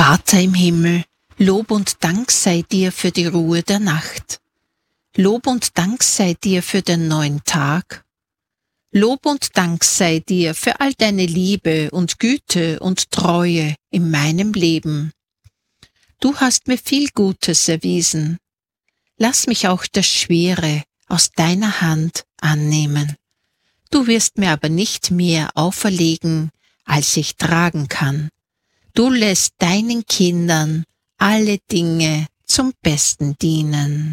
Vater im Himmel, Lob und Dank sei dir für die Ruhe der Nacht. Lob und Dank sei dir für den neuen Tag. Lob und Dank sei dir für all deine Liebe und Güte und Treue in meinem Leben. Du hast mir viel Gutes erwiesen. Lass mich auch das Schwere aus deiner Hand annehmen. Du wirst mir aber nicht mehr auferlegen, als ich tragen kann. Du lässt deinen Kindern alle Dinge zum Besten dienen.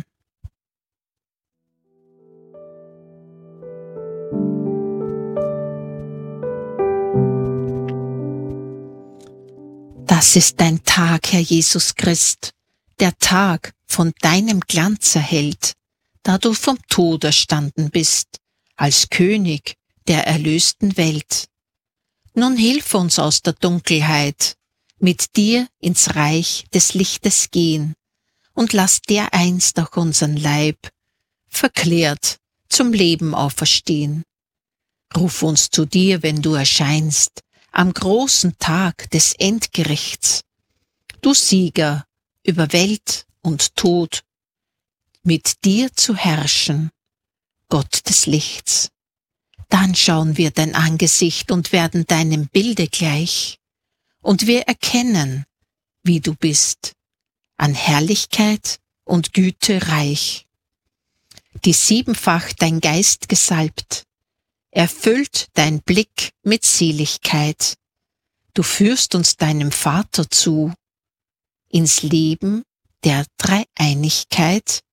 Das ist dein Tag, Herr Jesus Christ, der Tag von deinem Glanz erhellt, da du vom Tod erstanden bist, als König der erlösten Welt. Nun hilf uns aus der Dunkelheit, mit dir ins Reich des Lichtes gehen, und lass dereinst auch unseren Leib, verklärt, zum Leben auferstehen. Ruf uns zu dir, wenn du erscheinst, am großen Tag des Endgerichts. Du Sieger über Welt und Tod, mit dir zu herrschen, Gott des Lichts. Dann schauen wir dein Angesicht und werden deinem Bilde gleich, und wir erkennen, wie du bist, an Herrlichkeit und Güte reich. Die siebenfach dein Geist gesalbt, erfüllt dein Blick mit Seligkeit. Du führst uns deinem Vater zu, ins Leben der Dreieinigkeit,